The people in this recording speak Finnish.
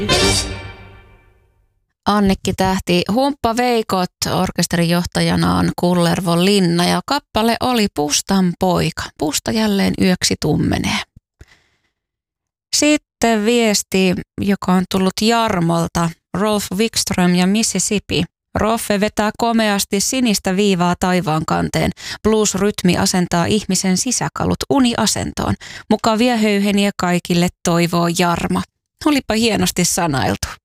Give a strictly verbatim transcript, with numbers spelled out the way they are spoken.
Annikki Tähti, Humppa Veikot, orkesterin johtajanaan Kullervon Linna ja kappale oli Pustan poika. Pusta jälleen yöksi tummenee. Sitten viesti, joka on tullut Jarmolta, Rolf Wikström ja Mississippi. Roffe vetää komeasti sinistä viivaa taivaan kanteen. Blues-rytmi asentaa ihmisen sisäkalut uniasentoon. Mukavia höyheniä kaikille toivoo Jarmo. Olipa hienosti sanailtu.